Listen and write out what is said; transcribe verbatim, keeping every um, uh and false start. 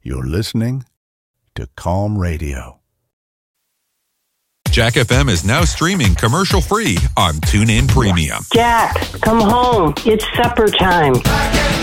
You're listening to Calm Radio. Jack F M is now streaming commercial-free on TuneIn Premium. Jack, come home. It's supper time.